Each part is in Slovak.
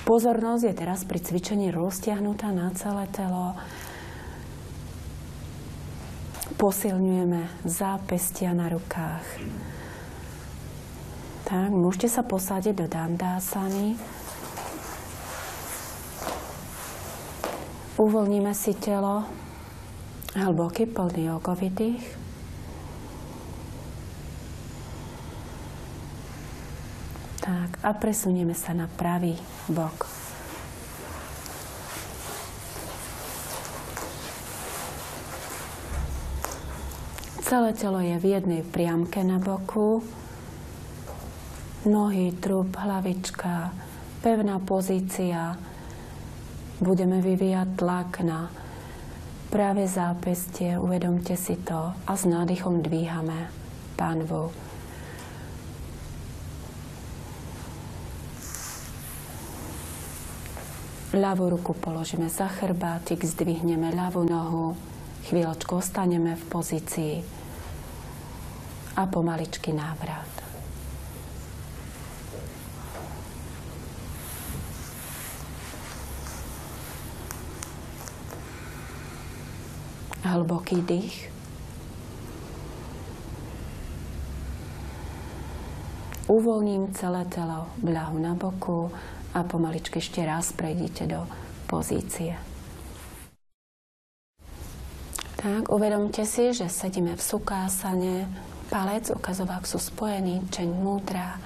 Pozornosť je teraz pri cvičení roztiahnutá na celé telo. Posilňujeme zápestia na rukách. Tak, môžete sa posadiť do dandásany. Uvoľníme si telo. Hlboký, plný jogový dých. Tak, a presunieme sa na pravý bok. Celé telo je v jednej priamke na boku. Nohy, trup, hlavička, pevná pozícia. Budeme vyvíjať tlak na pravé zápestie, uvedomte si to. A s nádychom dvíhame pánvu. Ľavú ruku položíme za chrbátik, zdvihneme ľavú nohu, chvíľočku ostaneme v pozícii a pomaličky návrat. Hlboký dých. Uvoľním celé telo v ľahu na boku a pomaličky ešte raz prejdite do pozície. Tak, uvedomte si, že sedíme v sukásane, palec, ukazovák sú spojení, čeň, múdra.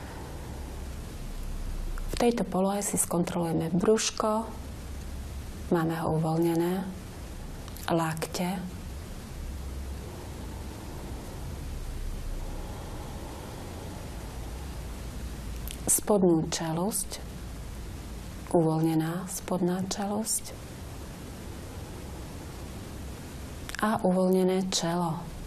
V tejto polohe si skontrolujeme brúško, máme ho uvoľnené, lakte, spodnú čelusť, uvoľnená spodná čelusť a uvoľnené čelo.